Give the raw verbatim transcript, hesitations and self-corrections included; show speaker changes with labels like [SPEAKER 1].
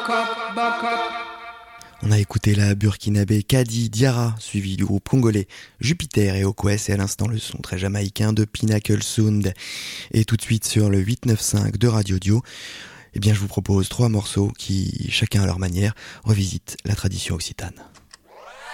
[SPEAKER 1] On a écouté la burkinabé Kadi Diarra, suivi du groupe congolais Jupiter et Okwes, et à l'instant le son très jamaïcain de Pinnacle Sound. Et tout de suite sur le huit neuf cinq de Radio Dio, eh bien je vous propose trois morceaux qui, chacun à leur manière, revisitent la tradition occitane.